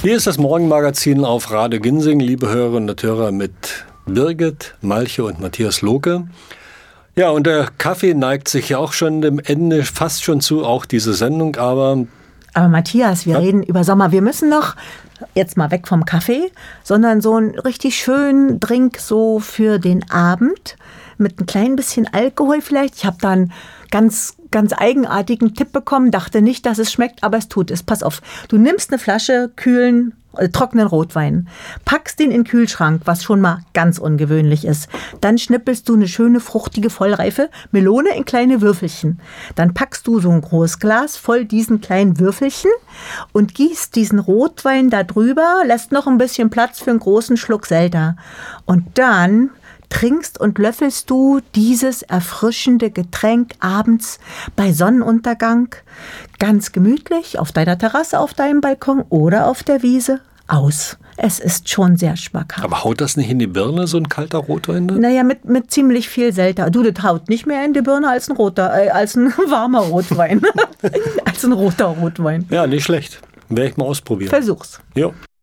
Hier ist das Morgenmagazin auf Radio Ginsing, liebe Hörerinnen und Hörer, mit Birgit, Malche und Matthias Lohke. Ja, und der Kaffee neigt sich ja auch schon dem Ende fast schon zu, auch diese Sendung, aber Matthias, wir reden über Sommer. Wir müssen noch, jetzt mal weg vom Kaffee, sondern so einen richtig schönen Drink so für den Abend mit ein klein bisschen Alkohol vielleicht. Ich habe da einen ganz eigenartigen Tipp bekommen, dachte nicht, dass es schmeckt, aber es tut es. Pass auf, du nimmst eine Flasche trockenen Rotwein, packst den in den Kühlschrank, was schon mal ganz ungewöhnlich ist. Dann schnippelst du eine schöne, fruchtige, vollreife Melone in kleine Würfelchen. Dann packst du so ein großes Glas voll diesen kleinen Würfelchen und gießt diesen Rotwein da drüber, lässt noch ein bisschen Platz für einen großen Schluck Selter. Und dann trinkst und löffelst du dieses erfrischende Getränk abends bei Sonnenuntergang ganz gemütlich auf deiner Terrasse, auf deinem Balkon oder auf der Wiese aus. Es ist schon sehr schmackhaft. Aber haut das nicht in die Birne, so ein kalter Rotwein? Ne? Naja, mit ziemlich viel Selter. Du, das haut nicht mehr in die Birne als ein warmer Rotwein. Als ein roter Rotwein. Ja, nicht schlecht. Werde ich mal ausprobieren. Versuch's. Jo.